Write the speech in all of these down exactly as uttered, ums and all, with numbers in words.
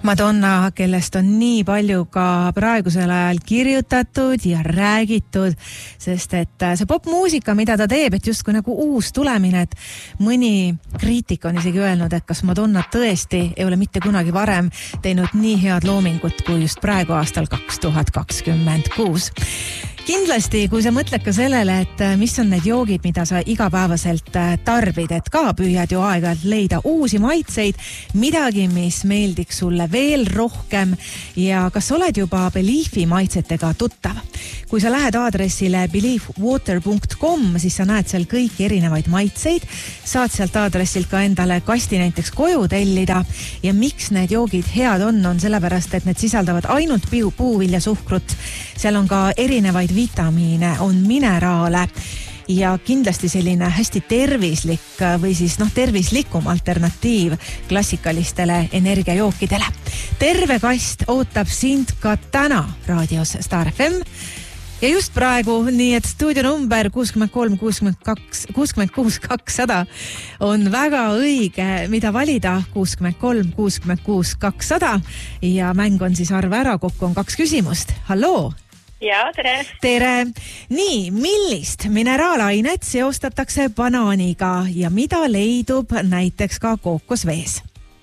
Madonna, kellest on nii palju ka praegusel ajal kirjutatud ja räägitud, sest et see popmuusika, mida ta teeb, et justkui nagu uus tulemine, et mõni kriitik on isegi öelnud, et kas Madonna tõesti ei ole mitte kunagi varem teinud nii head loomingut kui just praegu aastal kaks tuhat kakskümmend kuus. Kindlasti, kui sa mõtled ka sellele, et mis on need joogid, mida sa igapäevaselt tarbid, et ka püüad ju aeg-ajalt leida uusi maitseid, midagi, mis meeldiks sulle veel rohkem ja kas oled juba Beliefi maitsetega tuttav? Kui sa lähed aadressile belief water punkt com, siis sa näed seal kõiki erinevaid maitseid, saad sealt aadressilt ka endale kasti näiteks koju tellida ja miks need joogid head on, on sellepärast, et need sisaldavad ainult puuviljasuhkrut, seal on ka erinevaid vitamiine, on mineraale ja kindlasti selline hästi tervislik või siis noh, tervislikum alternatiiv klassikalistele energiajookidele. Terve kast ootab sind ka täna raadios Star F M ja just praegu, nii et stuudio number kuuskümmend kolm kuuskümmend kaks kuuskümmend kuus kakssada on väga õige, mida valida kuuskümmend kolm kuuskümmend kuus kakssada ja mäng on siis arve ära, kokku on kaks küsimust. Halloo! Ja, tere. Tere. Nii, millist mineraalainet seostatakse banaaniga ja mida leidub näiteks ka kookosvees?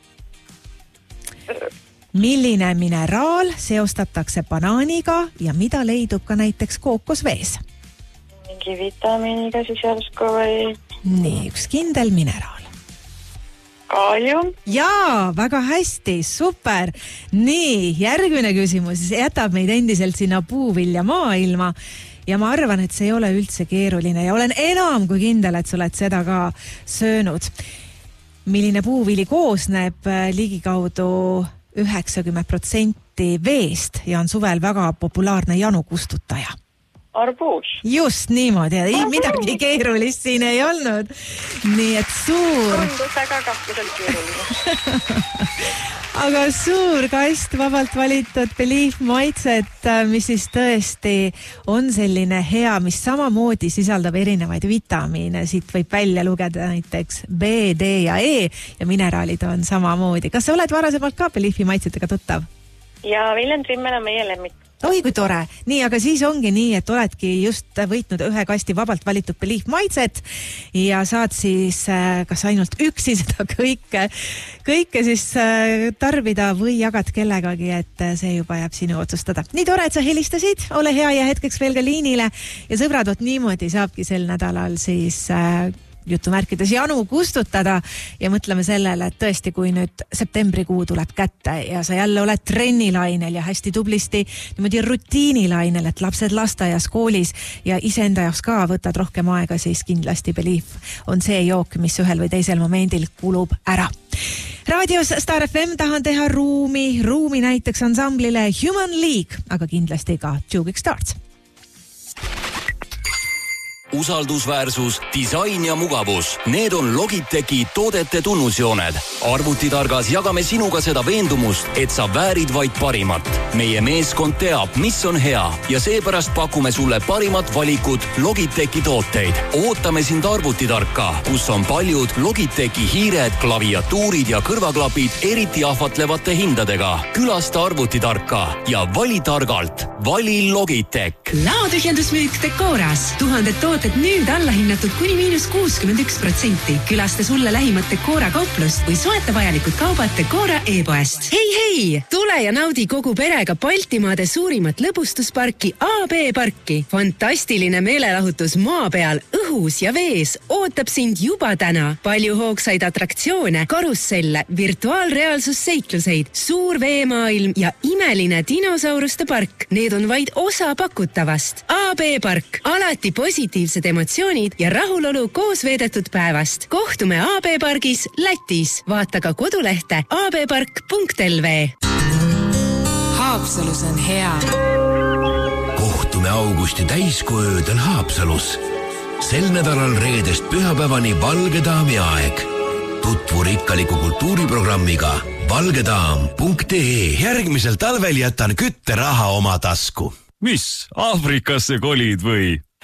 Milline mineraal seostatakse banaaniga ja mida leidub ka näiteks kookosvees? Mingi vitamiiniga siis järsku või? Nii, üks kindel mineraal. Kaalium. Jaa, väga hästi, super. Nii, järgmine küsimus jätab meid endiselt sinna puuvilja maailma ja ma arvan, et see ei ole üldse keeruline ja olen enam kui kindel, et sa oled seda ka söönud. Milline puuvili koosneb ligikaudu üheksakümmend protsenti veest ja on suvel väga populaarne janukustutaja? Arbuus. Just niimoodi, ei midagi keerulist siin ei olnud. Nii et suur... Tundus väga kahtlaselt keeruline. Aga suur kast vabalt valitud Belief maitset, mis siis tõesti on selline hea, mis samamoodi sisaldab erinevaid vitamiine. Siit võib välja lugeda näiteks B, D ja E ja mineraalid on samamoodi. Kas sa oled varasemalt ka Beliefi maitsetega tuttav? Ja Villen Trimmel on meie lemmik. Oi, kui tore. Nii, aga siis ongi nii, et oledki just võitnud ühe kasti vabalt valitud Belief maitset ja saad siis kas ainult üksi seda kõike, kõike siis tarbida või jagad kellegagi, et see juba jääb sinu otsustada. Nii tore, et sa helistasid, ole hea ja hetkeks veel ka liinile ja sõbrad, vot niimoodi saabki sel nädalal siis jutumärkides janu kustutada ja mõtleme sellele, et tõesti, kui nüüd septembrikuu tuleb kätte ja sa jälle oled trennilainel ja hästi tublisti niimoodi rutiinilainel, et lapsed lasteaias, koolis ja iseenda jaoks ka võtad rohkem aega, siis kindlasti Belief on see jook, mis ühel või teisel momendil kulub ära. Raadios Star F M tahan teha ruumi, ruumi näiteks ansamblile Human League, aga kindlasti ka Jugic Starts. Usaldusväärsus, disain ja mugavus. Need on Logitechi toodete tunnusjooned. Arvutitargas jagame sinuga seda veendumust, et sa väärid vaid parimat. Meie meeskond teab, mis on hea ja seepärast pakume sulle parimat valikut Logitechi tooteid. Ootame sind Arvutitarka, kus on paljud Logitechi hiired, klaviatuurid ja kõrvaklapid eriti ahvatlevate hindadega. Külasta Arvutitarka ja vali targalt. Vali Logitech. Laotühjendusmüük Decoras. Tuhanded tooted nüüd allahinnatud kuni miinus kuuskümmend üks protsenti. Külasta sulle lähimat Decora kauplust või soeta vajalikud kaubad Decora e-poest. Hei, hei! Tule ja naudi kogu perega Baltimaade suurimat lõbustusparki A B parki. Fantastiline meelelahutus maa peal, õhus ja vees ootab sind juba täna. Palju hoogsaid atraktsioone, karusselle, virtuaalreaalsusseikluseid, suur veemaailm ja imeline dinosauruste park. Need on vaid osa pakutavast. A B park. Alati positiivsed emotsioonid ja rahulolu koos veedetud päevast. Kohtume A B pargis Lätis. Vaata ka kodulehte a b park punkt l v. Haapsalus on hea. Kohtume augusti täiskoöödel Haapsalus. Sel nädalal reedest pühapäevani Valgedaami aeg. Tutvu rikkaliku kultuuriprogrammiga valgedaam punkt e. Järgmisel talvel jätan kütteraha oma tasku. Mis, Aafrikasse kolid või?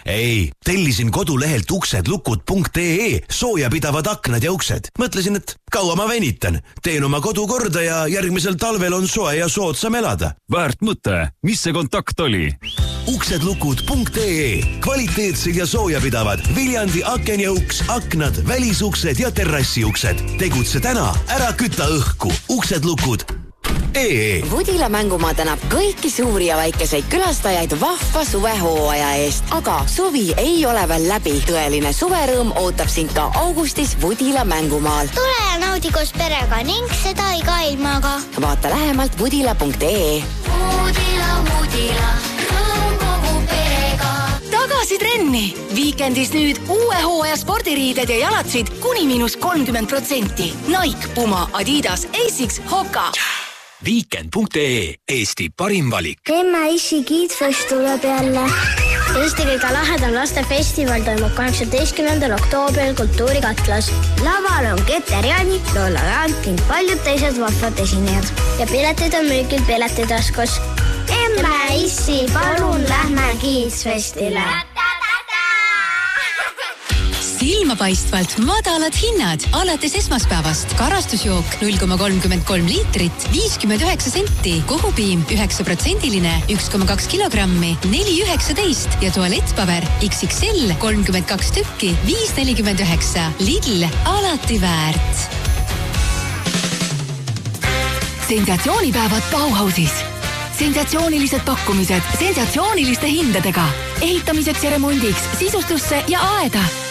Ei, tellisin kodulehelt uksedlukud.ee soojapidavad aknad ja uksed. Mõtlesin, et kaua ma venitan. Teen oma kodu korda ja järgmisel talvel on soe ja soodsam elada. Väärt mõte. Mis see kontakt oli? uksedlukud.ee Kvaliteetsed ja soojapidavad Viljandi aken ja uks, aknad, välisuksed ja terrassiuksed. Tegutse täna, ära küta õhku. Uksedlukud. Ee. Vudila mängumaa tänab kõiki suuri ja väikeseid külastajaid vahva suvehooaja eest. Aga suvi ei ole veel läbi. Tõeline suverõõm ootab sind ka augustis Vudila mängumaal. Tule ja naudi koos perega ning seda iga ilmaga. Vaata lähemalt vudila punkt ee. Vudila, Vudila, rõõm kogu perega. Tagasi trenni! Viikendis nüüd uue hooaja spordiriided ja jalatsid kuni miinus kolmkümmend protsenti. Nike, Puma, Adidas, Asics, Hoka. Weekend punkt ee Eesti parim valik. Emme Issi Kiidfest tuleb jälle. Eesti kõige lahedam lastefestival toimub kaheksateistkümnendal oktoobril Kultuurikatlas. Laval on Keter Jaani, Lola Rand ning paljud teised vahvad esinejad. Ja piletid on müügil piletitaskus. Emme Issi, palun lähme Kiidfestile. Silmapaistvalt madalad hinnad alates esmaspäevast. Karastusjook null koma kolmkümmend kolm liitrit, viiskümmend üheksa senti. Kohupiim üheksa protsendiline, üks koma kaks kilogrammi, neli üheksateist ja tualettpaber X X L kolmkümmend kaks tükki, viis nelikümmend üheksa. Lidl, alati väärt. Sensatsioonipäevad Bauhausis. Sensatsioonilised pakkumised sensatsiooniliste hindadega. Ehitamiseks ja remondiks, sisustusse ja aeda.